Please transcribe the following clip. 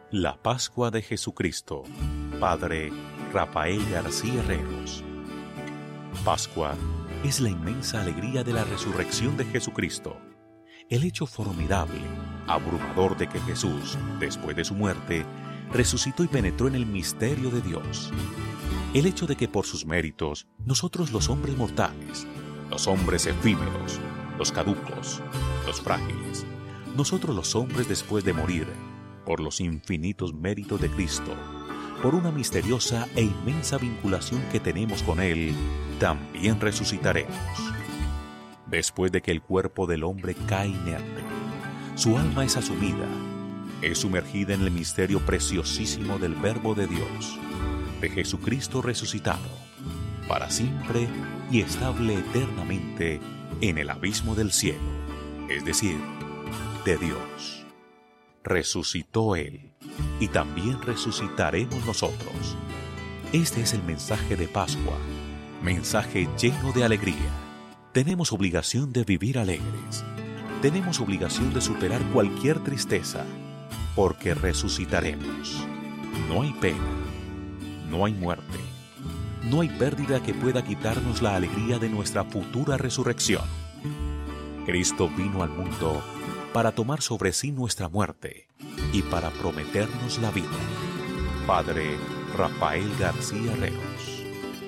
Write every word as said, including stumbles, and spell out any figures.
La Pascua de Jesucristo. Padre Rafael García Herreros. Pascua es la inmensa alegría de la resurrección de Jesucristo. El hecho formidable, abrumador de que Jesús, después de su muerte, resucitó y penetró en el misterio de Dios. El hecho de que por sus méritos, nosotros los hombres mortales, los hombres efímeros, los caducos, los frágiles, nosotros los hombres después de morir, por los infinitos méritos de Cristo, por una misteriosa e inmensa vinculación que tenemos con Él, también resucitaremos. Después de que el cuerpo del hombre cae inerte, su alma es asumida, es sumergida en el misterio preciosísimo del Verbo de Dios, de Jesucristo resucitado, para siempre y estable eternamente en el abismo del cielo, es decir, de Dios. Resucitó Él, y también resucitaremos nosotros. Este es el mensaje de Pascua, mensaje lleno de alegría. Tenemos obligación de vivir alegres. Tenemos obligación de superar cualquier tristeza, porque resucitaremos. No hay pena, no hay muerte, no hay pérdida que pueda quitarnos la alegría de nuestra futura resurrección. Cristo vino al mundo para tomar sobre sí nuestra muerte y para prometernos la vida. Padre Rafael García Herreros.